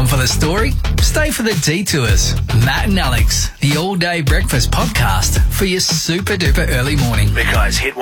Come for the story? Stay for the detours. Matt and Alex, the all-day breakfast podcast for your super-duper early morning. Because Hit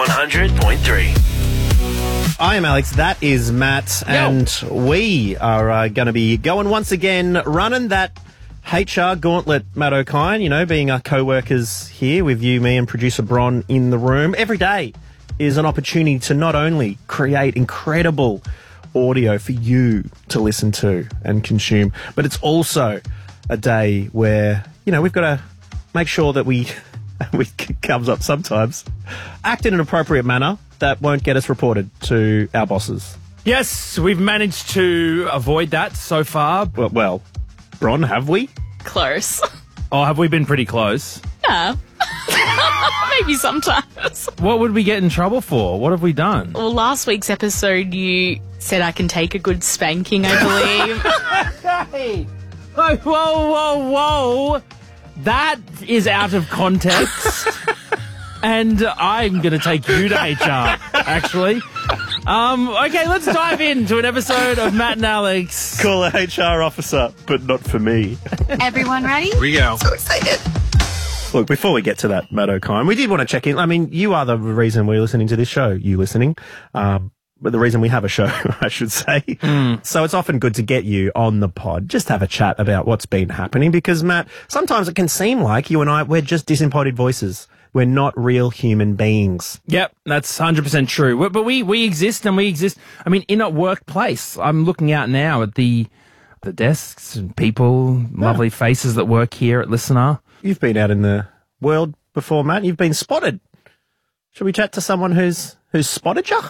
100.3. I am Alex, that is Matt, and we are going to be going once again, running that HR gauntlet, Matt O'Kine, you know, being our co-workers here with you, me and producer Bron in the room. Every day is an opportunity to not only create incredible audio for you to listen to and consume, but it's also a day where, you know, we've got to make sure that we comes up sometimes, act in an appropriate manner that won't get us reported to our bosses. Yes, we've managed to avoid that so far. Well, Bron, have we? Close. Oh, have we been pretty close? Yeah. Maybe sometimes. What would we get in trouble for? What have we done? Well, last week's episode, you said I can take a good spanking, I believe. Hey! Oh, whoa. That is out of context. And I'm going to take you to HR, actually. Okay, let's dive into an episode of Matt and Alex. Call a HR officer, but not for me. Everyone ready? Here we go. So excited. Look, before we get to that, Matt O'Kine, we did want to check in. I mean, you are the reason we're listening to this show, you listening. But the reason we have a show, I should say. So it's often good to get you on the pod, just have a chat about what's been happening. Because, Matt, sometimes it can seem like you and I, we're just disembodied voices. We're not real human beings. Yep, that's 100% true. But we exist, and we exist, I mean, in a workplace. I'm looking out now at the desks and people, lovely faces that work here at Listener. You've been out in the world before, Matt. You've been spotted. Should we chat to someone who's spotted you?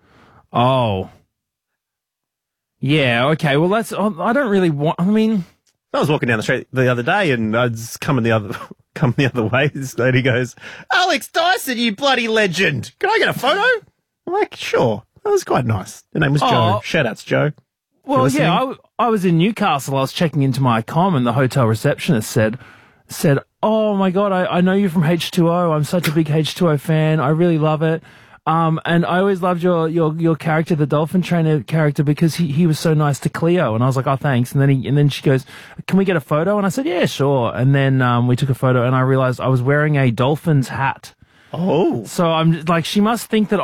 Oh. Yeah, okay. Well, I don't really want, I mean, I was walking down the street the other day and I was coming the other way. This lady goes, "Alex Dyson, you bloody legend. Can I get a photo?" I'm like, sure. That was quite nice. Her name was Joe. Shout outs, Joe. Well, yeah, I was in Newcastle. I was checking into my comm and the hotel receptionist said, "Oh my God, I know you from H2O. I'm such a big H2O fan. I really love it. And I always loved your character, the dolphin trainer character, because he was so nice to Cleo." And I was like, "Oh, thanks." And then she goes, "Can we get a photo?" And I said, "Yeah, sure." And then we took a photo, and I realized I was wearing a dolphin's hat. Oh. So I'm like, she must think that